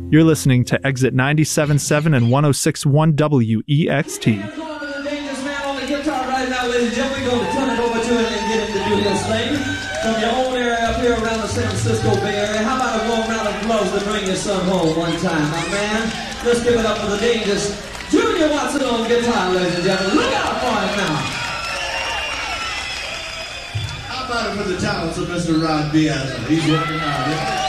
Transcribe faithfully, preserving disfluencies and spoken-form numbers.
You're listening to Exit ninety-seven point seven and one oh six point one W E X T. Dangerous man on the guitar right now, ladies and gentlemen. We're going to turn it over to him and get him to do his thing. From your own area up here around the San Francisco Bay Area, how about a warm round of applause to bring your son home one time, my man? Let's give it up for the Dangerous Junior Watson on guitar, ladies and gentlemen. Look out for him now. How about it for the talents of Mister Rod Diaz? He's working out.